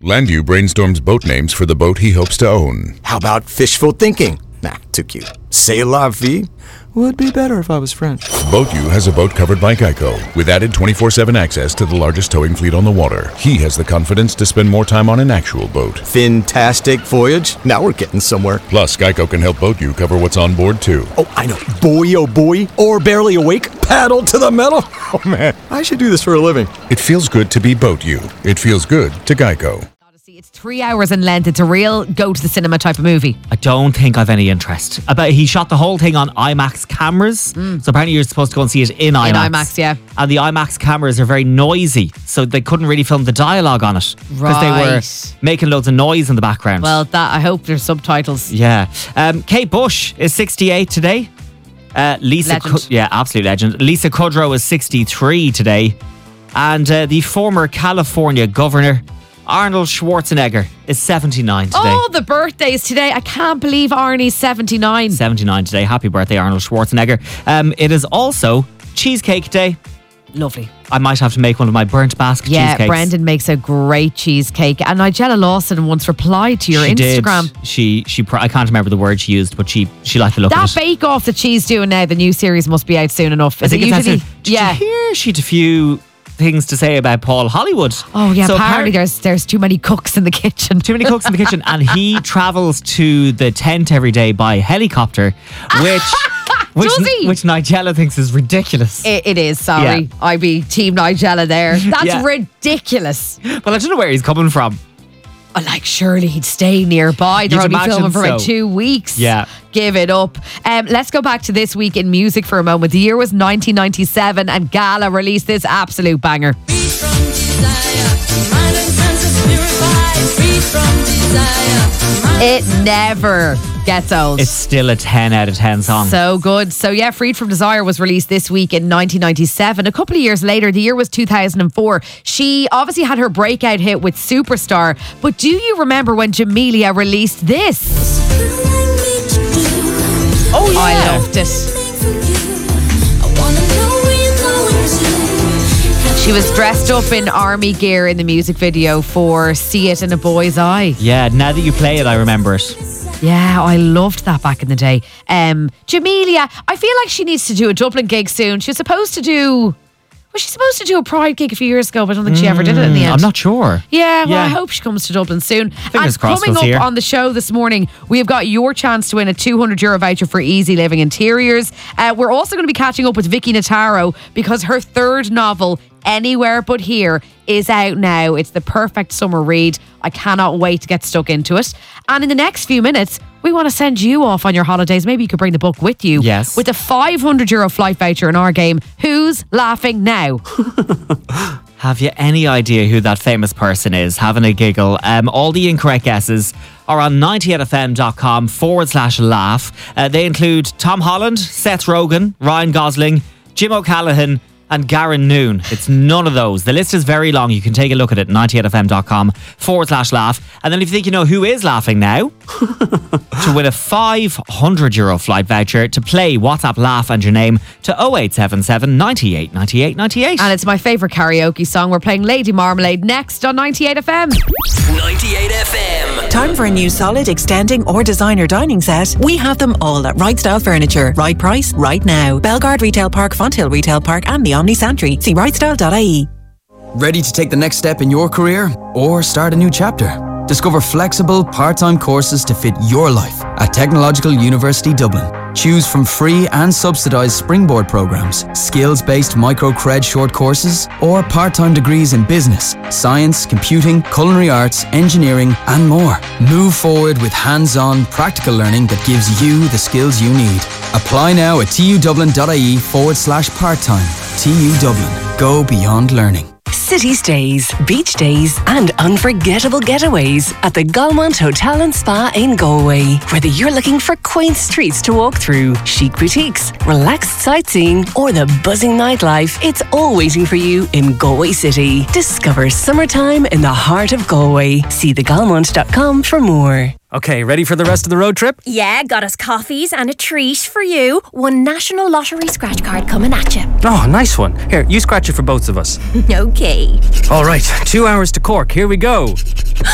Landau brainstorms boat names for the boat he hopes to own. How about fishful thinking? Nah, too cute. C'est la vie? Would be better if I was French. BoatU has a boat covered by Geico, with added 24/7 access to the largest towing fleet on the water. He has the confidence to spend more time on an actual boat. Fantastic voyage. Now we're getting somewhere. Plus, Geico can help BoatU cover what's on board, too. Oh, I know. Boy, oh boy. Or barely awake. Paddle to the metal. Oh, man. I should do this for a living. It feels good to be BoatU. It feels good to Geico. It's 3 hours in length. It's a real go to the cinema type of movie. I don't think I've any interest. He shot the whole thing on IMAX cameras. So apparently you're supposed to go and see it in IMAX. In IMAX, yeah. And the IMAX cameras are very noisy, so they couldn't really film the dialogue on it. Because they were making loads of noise in the background. Well, I hope there's subtitles. Yeah. Kate Bush is 68 today. Legend. Absolute legend. Lisa Kudrow is 63 today. And the former California governor, Arnold Schwarzenegger, is 79 today. Oh, the birthdays today. I can't believe Arnie's 79. 79 today. Happy birthday, Arnold Schwarzenegger. It is also Cheesecake Day. Lovely. I might have to make one of my burnt basket cheesecakes. Yeah, Brendan makes a great cheesecake. And Nigella Lawson once replied to your Instagram. I can't remember the word she used, but she liked the look of it. That bake-off that she's doing now, the new series must be out soon enough. Is it usually? Did you hear she had a few things to say about Paul Hollywood? Oh yeah, so apparently there's too many cooks in the kitchen. Too many cooks in the kitchen, and he travels to the tent every day by helicopter, which Nigella thinks is ridiculous. It is, sorry. Yeah. I'd be team Nigella there. That's ridiculous. Well, I don't know where he's coming from. Surely he'd stay nearby. They're only filming for about 2 weeks. Yeah. Give it up. Let's go back to this week in music for a moment. The year was 1997 and Gala released this absolute banger. It never gets old. It's still a 10 out of 10 song. So good. So yeah, Freed from Desire was released this week in 1997. A couple of years later, the year was 2004. She obviously had her breakout hit with Superstar. But do you remember when Jamelia released this? Oh yeah. I loved it. She was dressed up in army gear in the music video for See It in a Boy's Eye. Yeah, now that you play it, I remember it. Yeah, I loved that back in the day. Jamelia, I feel like she needs to do a Dublin gig soon. She's supposed to do a Pride gig a few years ago, but I don't think she ever did it in the end. I'm not sure. Yeah, well, I hope she comes to Dublin soon. Fingers crossed. Coming up on the show this morning, we have got your chance to win a €200 voucher for Easy Living Interiors. We're also going to be catching up with Vicky Notaro because her third novel, Anywhere But Here, is out now. It's the perfect summer read. I cannot wait to get stuck into it. And in the next few minutes, we want to send you off on your holidays. Maybe you could bring the book with you. Yes. With a €500 flight voucher in our game. Who's laughing now? Have you any idea who that famous person is? Having a giggle. All the incorrect guesses are on 98fm.com/laugh. They include Tom Holland, Seth Rogen, Ryan Gosling, Jim O'Callaghan, and Garen Noon. It's none of those. The list is very long. You can take a look at it, 98fm.com/laugh. And then if you think you know who is laughing now, to win a €500 flight voucher to play WhatsApp Laugh and your name to 0877 98 98 98. And it's my favourite karaoke song. We're playing Lady Marmalade next on 98FM. 98FM. Time for a new solid, extending or designer dining set? We have them all at Right Style Furniture. Right price, right now. Belgard Retail Park, Fonthill Retail Park and the Omni Santry. See rightstyle.ie. Ready to take the next step in your career or start a new chapter? Discover flexible, part-time courses to fit your life at Technological University Dublin. Choose from free and subsidised springboard programmes, skills-based micro-cred short courses, or part-time degrees in business, science, computing, culinary arts, engineering, and more. Move forward with hands-on, practical learning that gives you the skills you need. Apply now at tudublin.ie/part-time. TU Dublin. Go beyond learning. City stays, beach days and unforgettable getaways at the Galmont Hotel and Spa in Galway. Whether you're looking for quaint streets to walk through, chic boutiques, relaxed sightseeing or the buzzing nightlife, it's all waiting for you in Galway City. Discover summertime in the heart of Galway. See thegalmont.com for more. Okay, ready for the rest of the road trip? Yeah, got us coffees and a treat for you. One National Lottery scratch card coming at you. Oh, nice one. Here, you scratch it for both of us. Okay. All right, 2 hours to Cork. Here we go.